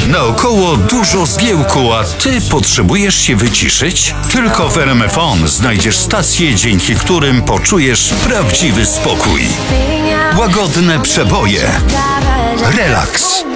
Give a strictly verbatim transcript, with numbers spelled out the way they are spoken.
Naokoło dużo zgiełku, a ty potrzebujesz się wyciszyć? Tylko w R M F O N znajdziesz stacje, dzięki którym poczujesz prawdziwy spokój. Łagodne przeboje. Relaks.